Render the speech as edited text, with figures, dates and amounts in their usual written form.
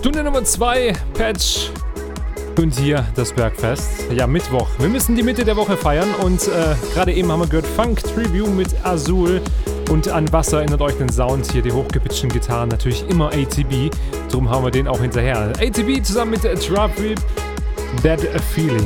Stunde Nummer 2, Patch. Und hier das Bergfest. Ja, Mittwoch. Wir müssen die Mitte der Woche feiern. Und gerade eben haben wir gehört Funk Tribute mit Azul. Und an Wasser erinnert euch den Sound hier, die hochgepitchten Gitarren. Natürlich immer ATB. Drum haben wir den auch hinterher. ATB zusammen mit Drop Rip, That Feeling.